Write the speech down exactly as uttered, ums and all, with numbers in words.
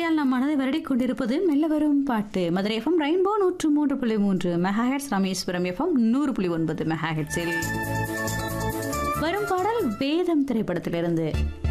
இசையால் நம் மனதை வருடிக் கொண்டிருப்பது மெல்ல வரும் பாட்டு. மதுரை எஃப்எம் ரெயின்போ நூற்று மூன்று புள்ளி மூன்று மெகாஹெட்ஸ், ராமேஸ்வரம் எஃப்எம் நூறு புள்ளி ஒன்பது மெகாஹெட்ஸில் வரும் பாடல் வேதம் திரைப்படத்திலிருந்து.